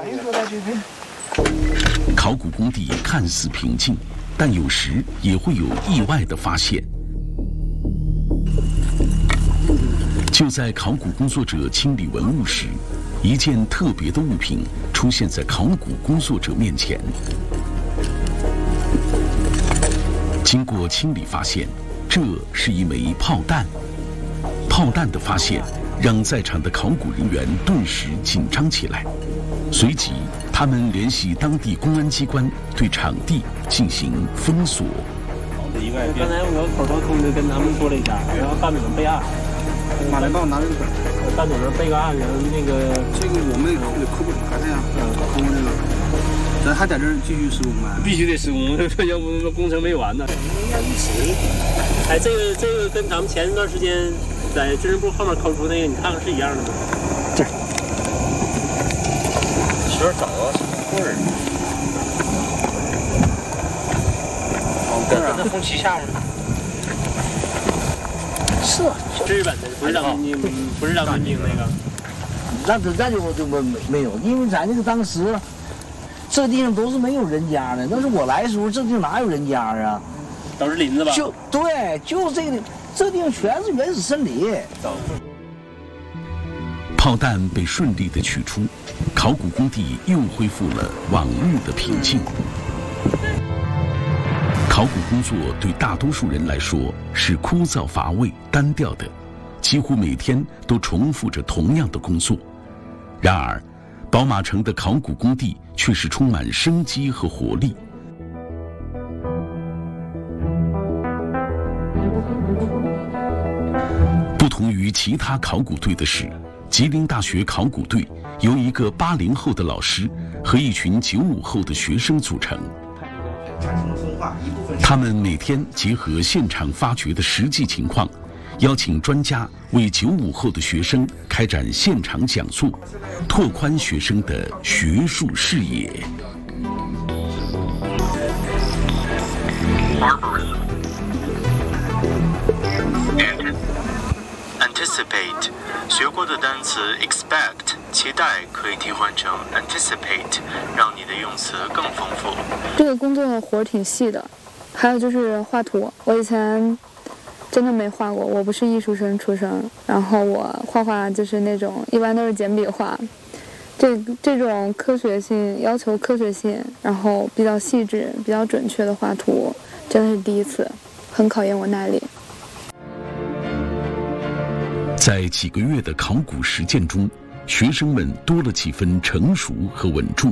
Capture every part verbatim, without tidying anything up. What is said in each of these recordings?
考古工地看似平静，但有时也会有意外的发现。就在考古工作者清理文物时，一件特别的物品出现在考古工作者面前。经过清理发现，这是一枚炮弹。炮弹的发现让在场的考古人员顿时紧张起来，随即他们联系当地公安机关对场地进行封锁。 刚才我口头通知跟他们说了一下，然后干警备案。 马来报哪里的？ 干警那备个案，然后那个这个我们可不还这样，通过这个，咱还在这儿继续施工吗？ 必须得施工，要不工程没完呢。要一起。哎，这个这个跟咱们前一段时间在军人部后面抠出那个，你看看是一样的吗？ 这。 媳妇找个棍儿。在那红旗下面呢。是，日本的，不是让你不是让民兵那个。 那这咱就就没没有，因为咱这个当时，这地方都是没有人家的。那是我来的时候，这地方哪有人家啊？ 都是林子吧？ 就对，就是这个，这地方全是原始森林。 炮弹被顺利的取出，考古工地又恢复了往日的平静。考古工作对大多数人来说是枯燥乏味、单调的，几乎每天都重复着同样的工作。然而，宝马城的考古工地却是充满生机和活力。不同于其他考古队的是，吉林大学考古队由一个八零后的老师和一群九五后的学生组成。他们每天结合现场发掘的实际情况，邀请专家为九五后的学生开展现场讲座，拓宽学生的学术视野。 Anticipate， 学过的单词 expect 期待可以替换成 anticipate， 让你的用词更丰富。 这个工作活挺细的，还有就是画图，我以前真的没画过，我不是艺术生出身，然后我画画就是那种一般都是简笔画，这这种科学性要求科学性，然后比较细致、比较准确的画图，真的是第一次，很考验我耐力。 在几个月的考古实践中，学生们多了几分成熟和稳重。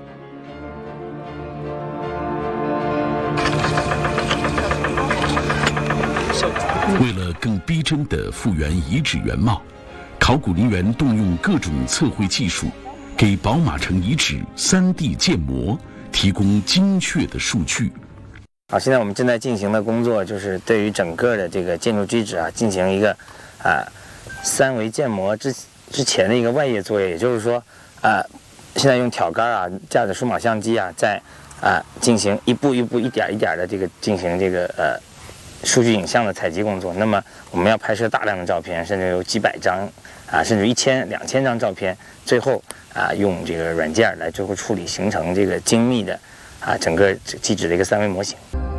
为了更逼真地复原遗址原貌，考古人员动用各种测绘技术，给宝马城遗址 三 D 建模提供精确的数据。 好，现在我们正在进行的工作就是对于整个的这个建筑基址啊进行一个啊三维建模之之前的一个外页作业，也就是说啊，现在用挑杆啊，架着数码相机啊，在啊进行一步一步、一点一点的这个进行这个呃数据影像的采集工作。那么我们要拍摄大量的照片，甚至有几百张啊，甚至一千、两千张照片，最后啊用这个软件来最后处理，形成这个精密的啊整个基址的一个三维模型。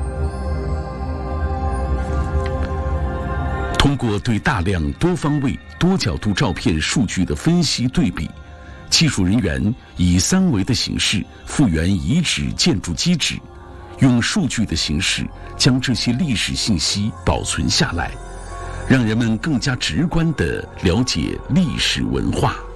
通过对大量多方位、多角度照片数据的分析对比，技术人员以三维的形式复原遗址建筑基址，用数据的形式将这些历史信息保存下来，让人们更加直观地了解历史文化。